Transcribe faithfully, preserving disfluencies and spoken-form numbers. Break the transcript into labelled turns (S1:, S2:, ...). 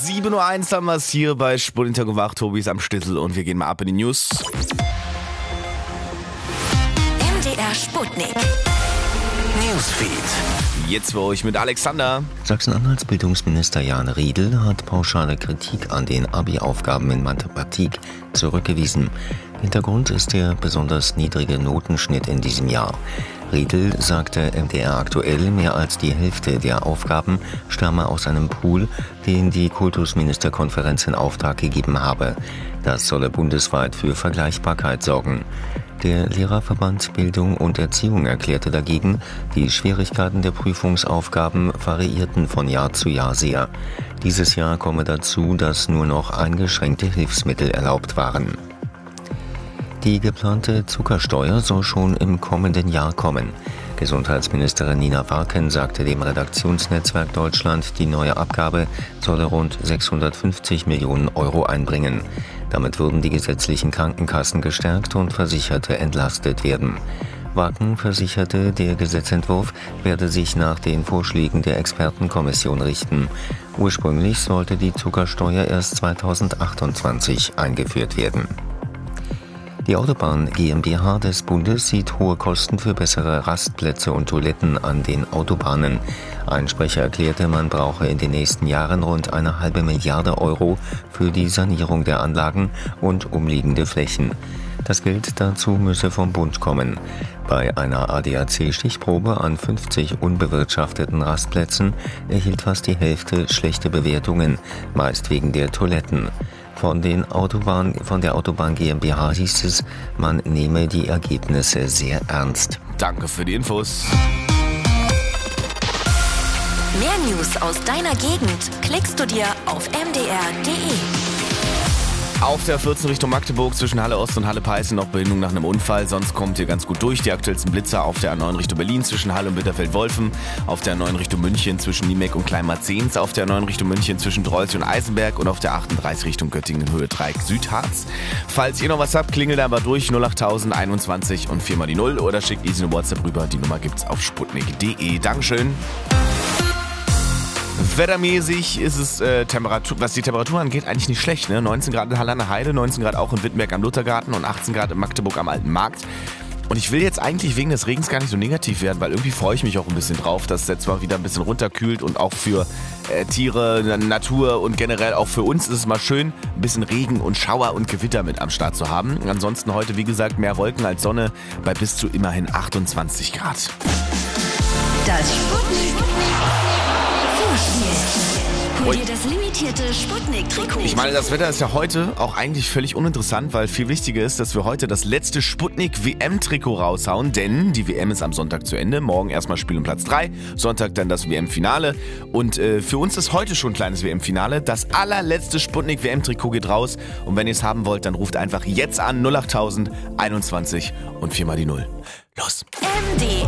S1: sieben Uhr eins haben wir es hier bei Sputnik gemacht. Tobi ist am Stissel und wir gehen mal ab in die News.
S2: M D R Sputnik Newsfeed.
S1: Jetzt für euch mit Alexander.
S3: Sachsen-Anhalts Bildungsminister Jan Riedel hat pauschale Kritik an den Abi-Aufgaben in Mathematik zurückgewiesen. Hintergrund ist der besonders niedrige Notenschnitt in diesem Jahr. Riedel sagte M D R aktuell, mehr als die Hälfte der Aufgaben stamme aus einem Pool, den die Kultusministerkonferenz in Auftrag gegeben habe. Das solle bundesweit für Vergleichbarkeit sorgen. Der Lehrerverband Bildung und Erziehung erklärte dagegen, die Schwierigkeiten der Prüfungsaufgaben variierten von Jahr zu Jahr sehr. Dieses Jahr komme dazu, dass nur noch eingeschränkte Hilfsmittel erlaubt waren. Die geplante Zuckersteuer soll schon im kommenden Jahr kommen. Gesundheitsministerin Nina Warken sagte dem Redaktionsnetzwerk Deutschland, die neue Abgabe solle rund sechshundertfünfzig Millionen Euro einbringen. Damit würden die gesetzlichen Krankenkassen gestärkt und Versicherte entlastet werden. Warken versicherte, der Gesetzentwurf werde sich nach den Vorschlägen der Expertenkommission richten. Ursprünglich sollte die Zuckersteuer erst zweitausendachtundzwanzig eingeführt werden. Die Autobahn GmbH des Bundes sieht hohe Kosten für bessere Rastplätze und Toiletten an den Autobahnen. Ein Sprecher erklärte, man brauche in den nächsten Jahren rund eine halbe Milliarde Euro für die Sanierung der Anlagen und umliegende Flächen. Das Geld dazu müsse vom Bund kommen. Bei einer A D A C-Stichprobe an fünfzig unbewirtschafteten Rastplätzen erhielt fast die Hälfte schlechte Bewertungen, meist wegen der Toiletten. Von, den Autobahn, von der Autobahn GmbH hieß es, man nehme die Ergebnisse sehr ernst.
S1: Danke für die Infos.
S2: Mehr News aus deiner Gegend klickst du dir auf m d r punkt d e.
S1: Auf der vierzehn Richtung Magdeburg zwischen Halle Ost und Halle Peißen noch Behinderung nach einem Unfall. Sonst kommt ihr ganz gut durch. Die aktuellsten Blitzer auf der A neun Richtung Berlin zwischen Halle und Bitterfeld-Wolfen. Auf der A neun Richtung München zwischen Niemeck und Kleinmarzens. Auf der A neun Richtung München zwischen Drolsig und Eisenberg. Und auf der achtunddreißig Richtung Göttingen Höhe Dreieck Südharz. Falls ihr noch was habt, klingelt aber durch null acht null null einundzwanzig und viermal die null. Oder schickt easy eine WhatsApp rüber. Die Nummer gibt's auf sputnik punkt d e. Dankeschön. Wettermäßig ist es, äh, Temperatur, was die Temperatur angeht, eigentlich nicht schlecht. Ne? neunzehn Grad in Halle an der Heide, neunzehn Grad auch in Wittenberg am Luthergarten und achtzehn Grad in Magdeburg am Alten Markt. Und ich will jetzt eigentlich wegen des Regens gar nicht so negativ werden, weil irgendwie freue ich mich auch ein bisschen drauf, dass es jetzt mal wieder ein bisschen runterkühlt und auch für äh, Tiere, Natur und generell auch für uns ist es mal schön, ein bisschen Regen und Schauer und Gewitter mit am Start zu haben. Ansonsten heute, wie gesagt, mehr Wolken als Sonne bei bis zu immerhin achtundzwanzig Grad.
S2: Das Sputnik Hol dir das limitierte Sputnik-Trikot.
S1: Ich meine, das Wetter ist ja heute auch eigentlich völlig uninteressant, weil viel wichtiger ist, dass wir heute das letzte Sputnik-W M-Trikot raushauen, denn die W M ist am Sonntag zu Ende. Morgen erstmal Spiel um Platz drei, Sonntag dann das W M-Finale. Und äh, für uns ist heute schon ein kleines W M-Finale. Das allerletzte Sputnik-W M-Trikot geht raus. Und wenn ihr es haben wollt, dann ruft einfach jetzt an null acht null null einundzwanzig und viermal die null. Los!
S2: M D